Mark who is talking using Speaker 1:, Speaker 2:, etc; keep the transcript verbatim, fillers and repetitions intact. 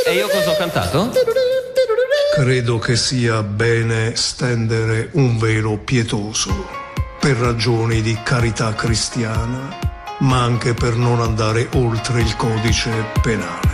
Speaker 1: E io cosa ho cantato?
Speaker 2: Credo che sia bene stendere un velo pietoso per ragioni di carità cristiana, ma anche per non andare oltre il codice penale.